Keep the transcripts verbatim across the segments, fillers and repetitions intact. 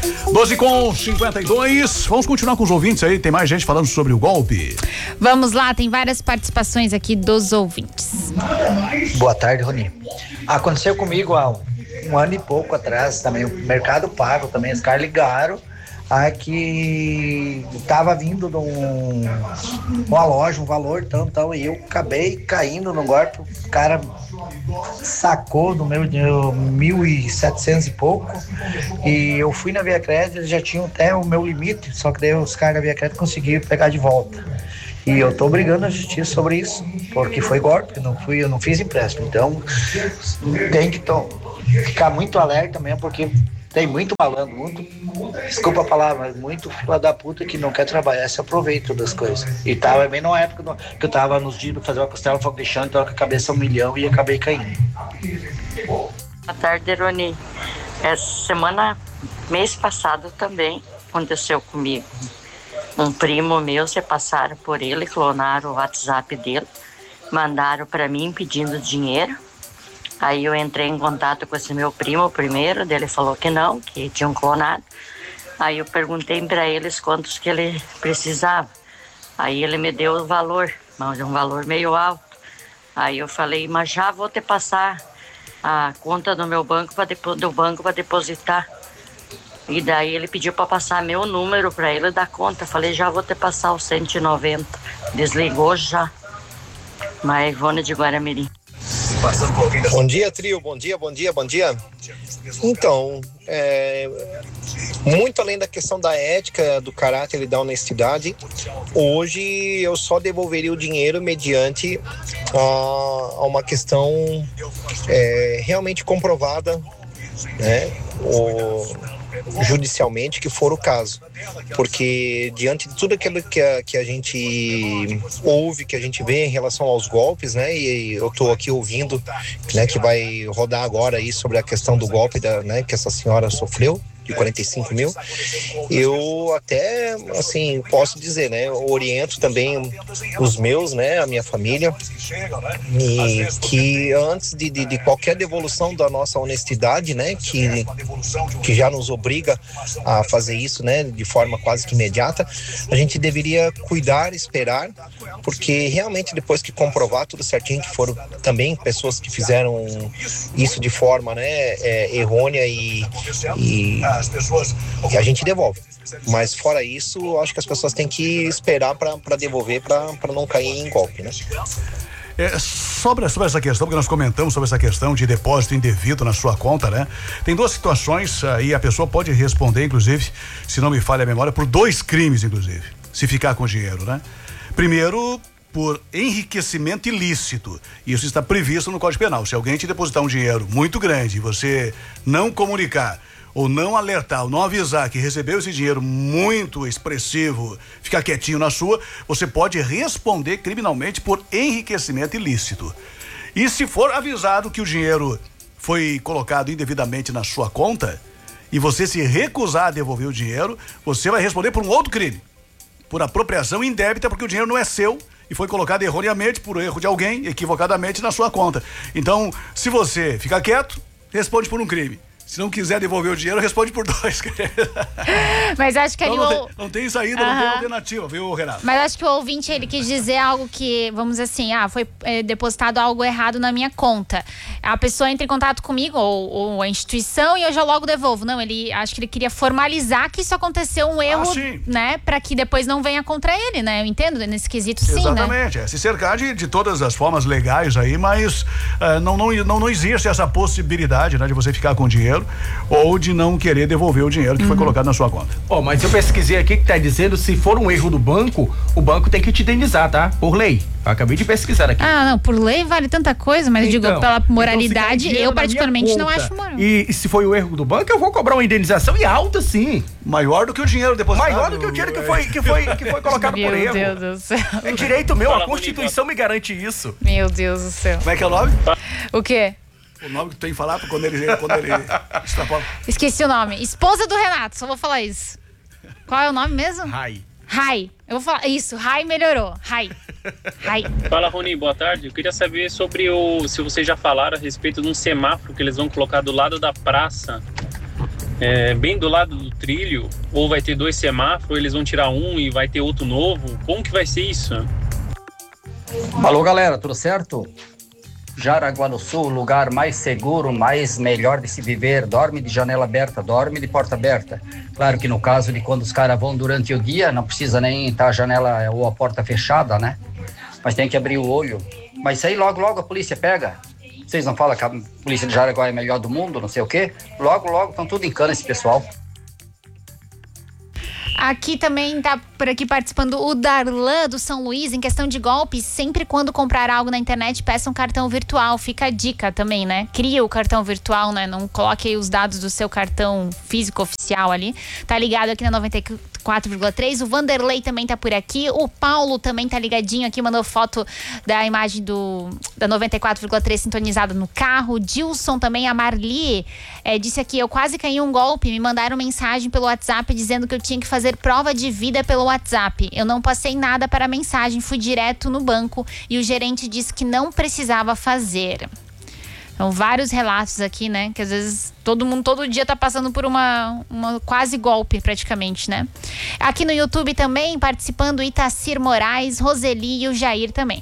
doze com cinquenta e dois. Vamos continuar com os ouvintes aí. Tem mais gente falando sobre o golpe. Vamos lá, tem várias participações aqui dos ouvintes. Boa tarde, Rony. Aconteceu comigo há um, um ano e pouco atrás também. O Mercado Pago também. Os caras ligaram. Aqui estava vindo de um, uma loja, um valor tão, tão, e eu acabei caindo no golpe. O cara sacou do meu dinheiro mil e setecentos e pouco, e eu fui na Via Crédito, eles já tinham até o meu limite, só que daí os caras da Via Crédito conseguiram pegar de volta. E eu tô brigando na justiça sobre isso, porque foi golpe, não fui, eu não fiz empréstimo. Então tem que to- ficar muito alerta mesmo, porque tem muito malandro, muito, desculpa a palavra, mas muito fila da puta que não quer trabalhar, se aproveita das coisas. E tava bem numa época no, que eu tava nos dias pra fazer uma costela fogo de chão, então com a cabeça um milhão e acabei caindo. Boa tarde, Rony. Essa semana, mês passado também aconteceu comigo. Um primo meu, se passaram por ele, clonaram o WhatsApp dele, mandaram pra mim pedindo dinheiro. Aí eu entrei em contato com esse meu primo primeiro, ele falou que não, que tinham clonado. Aí eu perguntei para eles quantos que ele precisava. Aí ele me deu o valor, mas é um valor meio alto. Aí eu falei, mas já vou te passar a conta do meu banco para depo- do banco para depositar. E daí ele pediu para passar meu número para ele da conta. Falei, já vou te passar os cento e noventa. Desligou já. Mas Ivone de Guaramirim. Bom dia, trio, bom dia, bom dia, bom dia. Então, é, muito além da questão da ética, do caráter e da honestidade, hoje eu só devolveria o dinheiro mediante a, a uma questão é, realmente comprovada, né, o, judicialmente, que for o caso. Porque diante de tudo aquilo que a, que a gente ouve, que a gente vê em relação aos golpes, né, e eu tô aqui ouvindo, né, que vai rodar agora aí sobre a questão do golpe da, né, que essa senhora sofreu, de quarenta e cinco mil, eu até, assim, posso dizer, né, eu oriento também os meus, né, a minha família, e que antes de, de, de qualquer devolução da nossa honestidade, né, que, que já nos obriga a fazer isso, né, de forma quase que imediata, a gente deveria cuidar, esperar, porque realmente depois que comprovar tudo certinho, que foram também pessoas que fizeram isso de forma, né, é, errônea e, e que a gente devolve. Mas fora isso, acho que as pessoas têm que esperar para devolver, para não cair em golpe, né? É, sobre, sobre essa questão, porque nós comentamos sobre essa questão de depósito indevido na sua conta, né? Tem duas situações aí, a pessoa pode responder, inclusive, se não me falha a memória, por dois crimes, inclusive, se ficar com dinheiro, né? Primeiro, por enriquecimento ilícito. Isso está previsto no Código Penal. Se alguém te depositar um dinheiro muito grande e você não comunicar ou não alertar, ou não avisar que recebeu esse dinheiro muito expressivo, ficar quietinho na sua, você pode responder criminalmente por enriquecimento ilícito. E se for avisado que o dinheiro foi colocado indevidamente na sua conta e você se recusar a devolver o dinheiro, você vai responder por um outro crime, por apropriação indébita, porque o dinheiro não é seu e foi colocado erroneamente por erro de alguém, equivocadamente, na sua conta. Então, se você ficar quieto, responde por um crime. Se não quiser devolver o dinheiro, responde por dois. Mas acho que então, ali não, o... tem, não tem saída, uhum. Não tem alternativa, viu, Renato? Mas acho que o ouvinte, ele quis dizer algo que, vamos dizer assim, ah, foi é, depositado algo errado na minha conta. A pessoa entra em contato comigo, ou, ou a instituição, e eu já logo devolvo. Não, ele, acho que ele queria formalizar que isso aconteceu um erro, ah, né, pra que depois não venha contra ele, né? Eu entendo nesse quesito, sim, exatamente, né? É, se cercar de, de todas as formas legais aí, mas uh, não, não, não, não existe essa possibilidade, né, de você ficar com dinheiro ou de não querer devolver o dinheiro que uhum. foi colocado na sua conta. Ó, oh, mas eu pesquisei aqui que tá dizendo, se for um erro do banco, o banco tem que te indenizar, tá? Por lei. Eu acabei de pesquisar aqui. Ah, não, por lei vale tanta coisa, mas então, digo, pela moralidade, então eu particularmente não acho moral. E, e se foi o erro do banco, eu vou cobrar uma indenização e alta, sim. Maior do que o dinheiro depositado. Maior do que o dinheiro que foi, que foi, que foi colocado por erro. Meu Deus do céu. É direito meu, a Constituição me garante isso. Meu Deus do céu. Como é que é o nome? O quê? O nome que tu tem que falar quando ele, quando ele extrapola. Esqueci o nome. Esposa do Renato, só vou falar isso. Qual é o nome mesmo? Rai. Rai. Eu vou falar isso, Rai melhorou. Rai. Rai. Fala, Rony, boa tarde. Eu queria saber sobre o, se vocês já falaram a respeito de um semáforo que eles vão colocar do lado da praça é, bem do lado do trilho, ou vai ter dois semáforos, eles vão tirar um e vai ter outro novo? Como que vai ser isso? Alô, galera, tudo certo? Jaraguá do Sul, lugar mais seguro, mais melhor de se viver. Dorme de janela aberta, dorme de porta aberta. Claro que no caso de quando os caras vão durante o dia, não precisa nem estar a janela ou a porta fechada, né? Mas tem que abrir o olho. Mas isso aí logo, logo a polícia pega. Vocês não falam que a polícia de Jaraguá é a melhor do mundo, não sei o quê? Logo, logo estão tudo em cana esse pessoal. Aqui também tá por aqui participando o Darlan do São Luís. Em questão de golpes, sempre quando comprar algo na internet, peça um cartão virtual. Fica a dica também, né? Cria o cartão virtual, né? Não coloque aí os dados do seu cartão físico oficial ali. Tá ligado aqui na noventa e quatro vírgula três. O Vanderlei também tá por aqui. O Paulo também tá ligadinho aqui, mandou foto da imagem do da noventa e quatro vírgula três sintonizada no carro. O Dilson também, a Marli, é, disse aqui: eu quase caí em um golpe. Me mandaram mensagem pelo WhatsApp dizendo que eu tinha que fazer prova de vida pelo WhatsApp. Eu não passei nada para a mensagem, fui direto no banco e o gerente disse que não precisava fazer. Então, vários relatos aqui, né? Que às vezes todo mundo, todo dia tá passando por uma, uma quase golpe, praticamente, né? Aqui no YouTube também, participando Itacir Moraes, Roseli e o Jair também.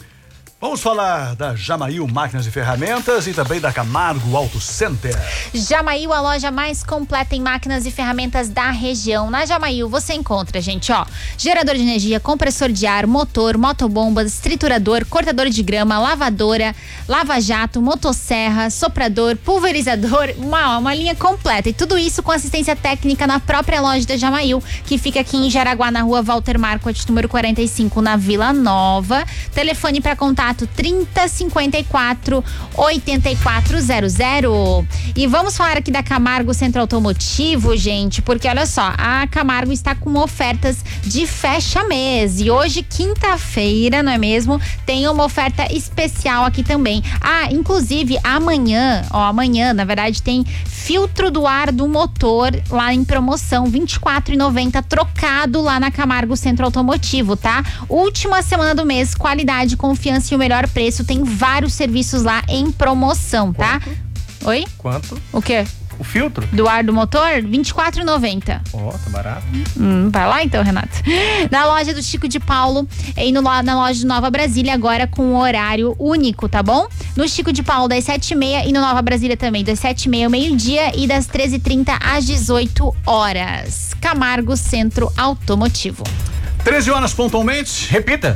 Vamos falar da Jamail Máquinas e Ferramentas e também da Camargo Auto Center. Jamail, a loja mais completa em máquinas e ferramentas da região. Na Jamail você encontra, gente, ó, gerador de energia, compressor de ar, motor, motobombas, triturador, cortador de grama, lavadora, lava-jato, motosserra, soprador, pulverizador, uma, uma linha completa. E tudo isso com assistência técnica na própria loja da Jamail, que fica aqui em Jaraguá, na rua Walter Marquardt, número quarenta e cinco, na Vila Nova. Telefone para contato trinta, cinquenta e quatro, oitenta e quatro zero zero. E vamos falar aqui da Camargo Centro Automotivo, gente, porque olha só, a Camargo está com ofertas de fecha mês. E hoje, quinta-feira, não é mesmo? Tem uma oferta especial aqui também. Ah, inclusive amanhã, ó, amanhã, na verdade, tem filtro do ar do motor lá em promoção, vinte e quatro reais e noventa centavos, trocado lá na Camargo Centro Automotivo, tá? Última semana do mês, qualidade, confiança e o melhor preço, tem vários serviços lá em promoção, tá? Quanto? Oi? Quanto? O quê? O filtro? Do ar do motor, vinte e quatro reais e noventa centavos. Ó, oh, tá barato. Hum, vai lá então, Renato. Na loja do Chico de Paulo e no, na loja de Nova Brasília, agora com um horário único, tá bom? No Chico de Paulo, das sete e meia, e no Nova Brasília também, das sete e meia ao meio-dia e das treze e trinta às dezoito horas. Camargo Centro Automotivo. treze horas pontualmente. Repita.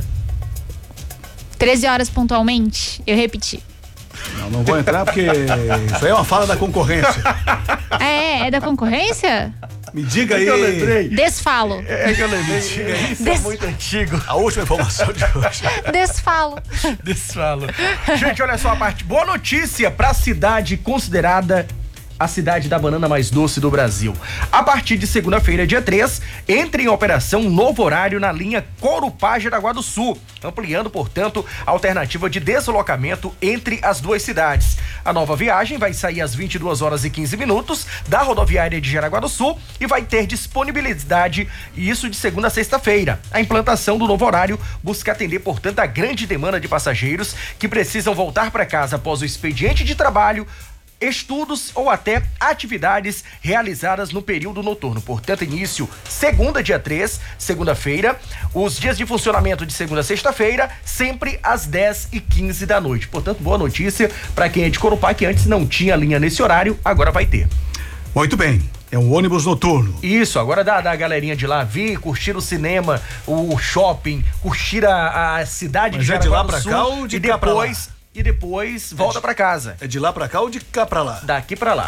treze horas pontualmente, eu repeti. Não, não vou entrar porque isso aí é uma fala da concorrência. É, é da concorrência? Me diga aí. Eu lembrei. Desfalo. É que eu lembrei. Isso Des... é muito antigo. A última informação de hoje. Desfalo. Desfalo. Gente, olha só a parte. Boa notícia para a cidade considerada a cidade da banana mais doce do Brasil. A partir de segunda-feira, dia três, entra em operação um novo horário na linha Corupá-Jaraguá do Sul, ampliando, portanto, a alternativa de deslocamento entre as duas cidades. A nova viagem vai sair às vinte e duas horas e quinze minutos da rodoviária de Jaraguá do Sul e vai ter disponibilidade, isso de segunda a sexta-feira. A implantação do novo horário busca atender, portanto, a grande demanda de passageiros que precisam voltar para casa após o expediente de trabalho, estudos ou até atividades realizadas no período noturno. Portanto, início segunda, dia três, segunda-feira. Os dias de funcionamento de segunda a sexta-feira, sempre às dez e quinze da noite. Portanto, boa notícia para quem é de Corupá, que antes não tinha linha nesse horário, agora vai ter. Muito bem. É um ônibus noturno. Isso, agora dá da galerinha de lá vir, curtir o cinema, o shopping, curtir a, a cidade. Mas de é de lá do pra Sul, cá ou de e cá pra lá? depois E depois volta é de, pra casa. É de lá pra cá ou de cá pra lá? Daqui pra lá.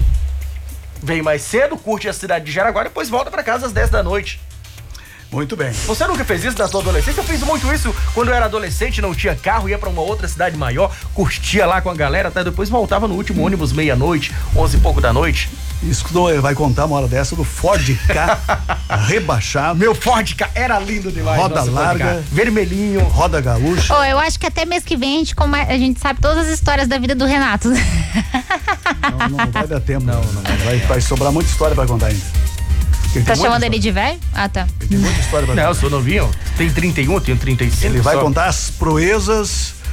Vem mais cedo, curte a cidade de Jaraguá, depois volta pra casa às dez da noite. Muito bem. Você nunca fez isso na sua adolescência? Eu fiz muito isso quando eu era adolescente, não tinha carro, ia pra uma outra cidade maior, curtia lá com a galera, até depois voltava no último ônibus meia-noite, onze e pouco da noite. Isso que vai contar uma hora dessa do Ford K rebaixado. Meu Ford K era lindo demais. Roda larga, vermelhinho, roda gaúcha. Oh, eu acho que até mês que vem a gente, come... a gente sabe todas as histórias da vida do Renato. Não, não vai dar tempo. Não, não. Vai, vai sobrar muita história pra contar ainda. Tá chamando ele de velho? Ah, tá. Ele tem muita história pra contar. contar. Não, eu sou novinho. Tem trinta e um, tenho trinta e cinco. Ele vai só. contar as proezas,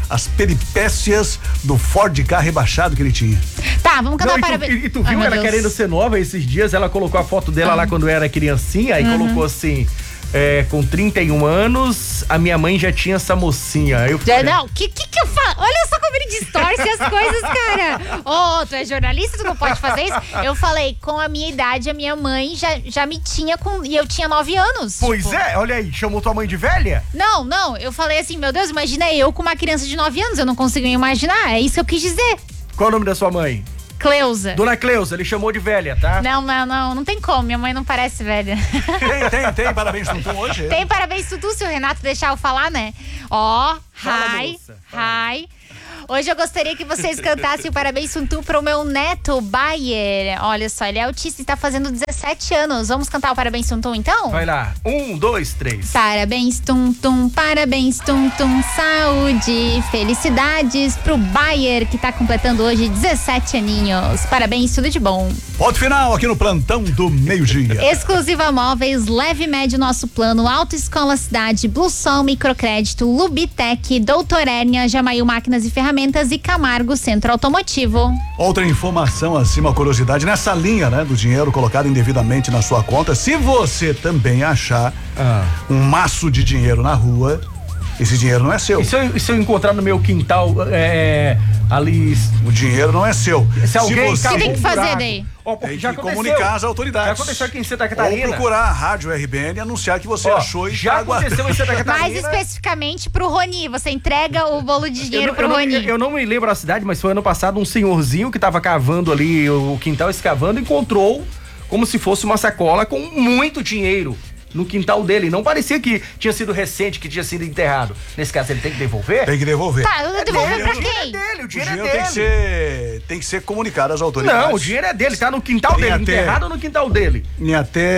as peripécias do Ford Ka rebaixado que ele tinha. Tá, vamos cantar Não, e tu, parabéns. e, e tu viu Ai, ela querendo ser nova esses dias? Ela colocou a foto dela ah. lá quando era criancinha e uhum. colocou assim... É, com trinta e um anos, a minha mãe já tinha essa mocinha. Eu falei, não, o que, que que eu falo? Olha só como ele distorce as coisas, cara. Ô, oh, tu é jornalista, tu não pode fazer isso? Eu falei, com a minha idade, a minha mãe já, já me tinha com... E eu tinha nove anos. Pois tipo. é, olha aí, chamou tua mãe de velha? Não, não, eu falei assim, meu Deus, imagina eu com uma criança de nove anos, eu não consigo imaginar, é isso que eu quis dizer. Qual é o nome da sua mãe? Cleusa. Dona Cleusa, ele chamou de velha, tá? Não, não, não, não tem como, minha mãe não parece velha. Tem, tem, tem, parabéns Tuntum hoje. Tem parabéns Tuntum, se o Renato deixar eu falar, né? Ó, hi, hi. Hoje eu gostaria que vocês cantassem o Parabéns Tuntum pro meu neto, Bayer. Olha só, ele é autista e está fazendo dezessete anos. Vamos cantar o Parabéns Tuntum, então? Vai lá. Um, dois, três. Parabéns Tuntum, parabéns Tuntum, saúde, felicidades pro Bayer, que tá completando hoje dezessete aninhos. Parabéns, tudo de bom. Ponto final aqui no Plantão do Meio-Dia. Exclusiva Móveis, leve e médio nosso plano, Autoescola Cidade, Bluesol Microcrédito, Lubitec, Doutor Hérnia, Jamail Máquinas e Ferramentas e Camargo Centro Automotivo. Outra informação assim, uma curiosidade, nessa linha, né, do dinheiro colocado indevidamente na sua conta, se você também achar ah. um maço de dinheiro na rua, esse dinheiro não é seu. E se eu, se eu encontrar no meu quintal, é, ali... O dinheiro não é seu. Se alguém... O que tem que fazer daí? Oh, tem que comunicar às autoridades. Já aconteceu aqui em Santa Catarina. Ou procurar a Rádio R B N e anunciar que você oh, achou e já tá aconteceu em Santa Catarina. Mais especificamente pro Roni, você entrega o bolo de dinheiro eu, pro eu Roni. Não, eu não me lembro a cidade, mas foi ano passado um senhorzinho que tava cavando ali o quintal, escavando, encontrou como se fosse uma sacola com muito dinheiro no quintal dele. Não parecia que tinha sido recente, que tinha sido enterrado. Nesse caso, ele tem que devolver? Tem que devolver. Tá, eu devolver pra quem? O dinheiro é dele, o dinheiro, o dinheiro é dele. Tem que ser, tem que ser comunicado às autoridades. Não, o dinheiro é dele, tá no quintal tem dele, até, enterrado ou no quintal dele? Em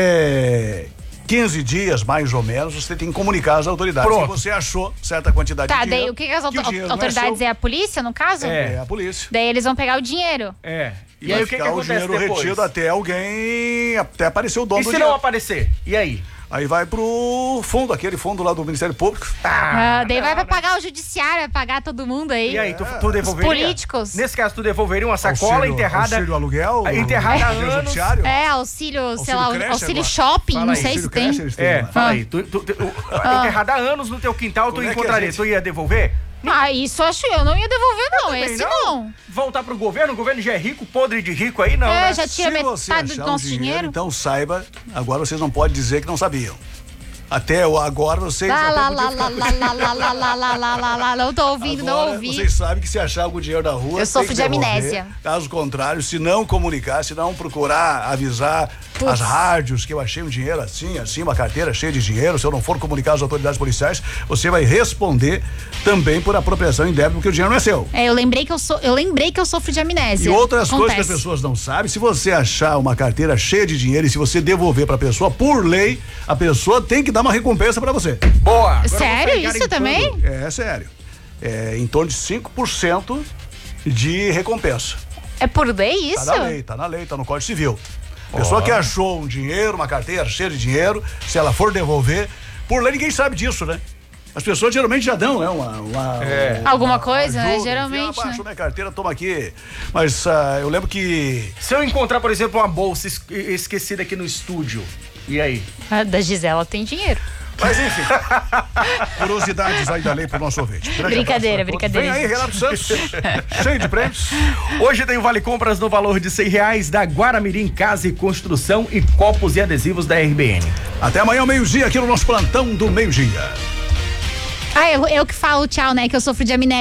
até quinze dias, mais ou menos, você tem que comunicar às autoridades. Pronto. Se você achou certa quantidade tá, de dinheiro. Tá, daí o que, que as auto que autoridades é, é a polícia, no caso? É, é a polícia. Daí eles vão pegar o dinheiro. É. E, e aí o que, que acontece depois? O dinheiro retido até alguém, até aparecer o dono e do se dinheiro. não aparecer? E aí? Aí vai pro fundo, aquele fundo lá do Ministério Público. Ah, ah, daí vai pra pagar o judiciário, vai pagar todo mundo aí. E aí, tu, tu devolveria? Os políticos. Nesse caso, tu devolveria uma sacola auxílio, enterrada... Auxílio aluguel? Enterrada há anos. Judiciário? É, auxílio, auxílio sei lá, auxílio agora. shopping, fala não aí, sei se tem. É, fala aí. Tu, tu, tu, ah. Enterrada há anos no teu quintal, Como tu é encontraria. gente... Tu ia devolver? Ah, isso acho eu não ia devolver, não. Esse não. não. Voltar pro governo, o governo já é rico, podre de rico aí, não. É, né? já tinha metade do nosso dinheiro, dinheiro. Então saiba, agora vocês não podem dizer que não sabiam. Até o agora vocês lá, lá, lá, lá, lá, lá, lá, lá, lá, lá, lá, lá, lá, não tô ouvindo, agora, não ouvi. Vocês sabem que se achar algum dinheiro na rua, eu sofro de amnésia. Caso contrário, se não comunicar, se não procurar avisar Puts. as rádios que eu achei um dinheiro assim, assim, uma carteira cheia de dinheiro, se eu não for comunicar às autoridades policiais, você vai responder também por apropriação indébita, porque o dinheiro não é seu. É, eu lembrei que eu sou, eu lembrei que eu sofro de amnésia. E outras Acontece. coisas que as pessoas não sabem, se você achar uma carteira cheia de dinheiro e se você devolver pra pessoa, por lei, a pessoa tem que dar uma recompensa pra você. Boa! Agora sério? Isso também? É, sério. É em torno de cinco por cento de recompensa. É por lei isso? Tá na lei, tá na lei, tá no Código Civil. Pessoa oh. que achou um dinheiro, uma carteira cheia de dinheiro, se ela for devolver, por lei ninguém sabe disso, né? As pessoas geralmente já dão, né? Uma, uma, é. uma Alguma coisa, ajuda, né? Geralmente. Achou minha carteira, toma aqui. Mas uh, eu lembro que... Se eu encontrar, por exemplo, uma bolsa es esquecida aqui no estúdio, e aí? A da Gisela tem dinheiro. Mas enfim, curiosidades aí da lei pro nosso ouvinte. Brincadeira, brincadeira. Vem aí, Renato Santos, cheio de prêmios. Hoje tem o Vale Compras no valor de cem reais da Guaramirim Casa e Construção e copos e adesivos da R B N. Até amanhã, meio-dia, aqui no nosso Plantão do Meio-Dia. Ah, eu, eu que falo tchau, né? Que eu sofro de amnésia.